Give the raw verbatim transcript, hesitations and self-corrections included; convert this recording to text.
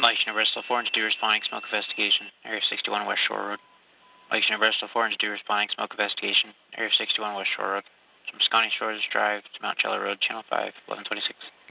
Mike Bristol four two responding smoke investigation, Area sixty-one West Shore Road. Mike Bristol four two responding smoke investigation, Area sixty-one West Shore Road. From Scotty Shores Drive to Mount Jello Road, Channel five, eleven twenty-six.